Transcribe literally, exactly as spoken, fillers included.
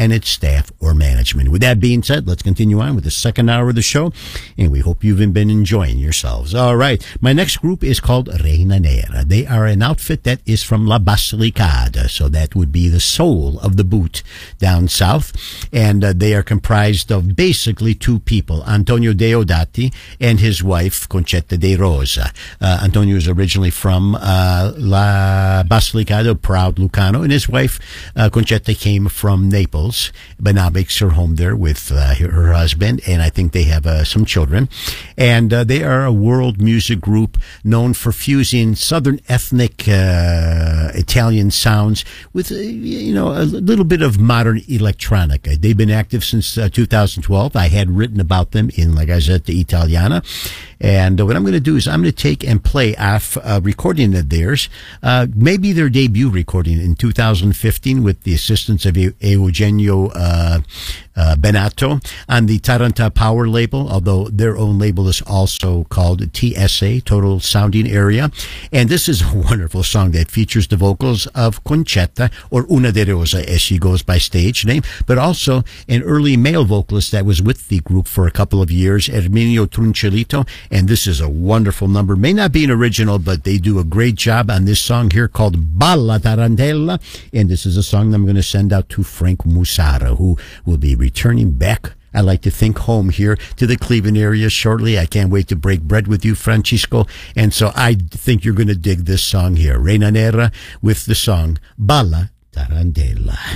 and its staff or management. With that being said, let's continue on with the second hour of the show, and we hope you've been enjoying yourselves. All right, my next group is called Reina Nera. They are an outfit that is from La Basilicata, so that would be the soul of the boot down south, and uh, they are comprised of basically two people, Antonio Deodati and his wife, Concetta De Rosa. Uh, Antonio is originally from uh, La Basilicata, proud Lucano, and his wife, uh, Concetta, came from Naples, but now makes her home there with uh, her, her husband, and I think they have uh, some children. And uh, they are a world music group known for fusing southern ethnic uh, Italian sounds with, uh, you know, a little bit of modern electronica. They've been active since uh, two thousand twelve. I had written about them in La Gazzetta Italiana. And uh, what I'm going to do is I'm going to take and play off a recording of theirs, uh, maybe their debut recording in two thousand fifteen with the assistance of e- Eugenio uh, uh, Benato on the Taranta Power label, although their own label is also called T S A, Total Sounding Area. And this is a wonderful song that features the vocals of Concetta, or Una De Rosa as she goes by stage name, but also an early male vocalist that was with the group for a couple of years, Erminio Truncellito. And this is a wonderful number. May not be an original, but they do a great job on this song here called Balla Tarantella. And this is a song that I'm going to send out to Frank Musara, who will be returning back, I like to think, home here to the Cleveland area shortly. I can't wait to break bread with you, Francisco. And so I think you're going to dig this song here. Reina Nera with the song Balla Tarantella.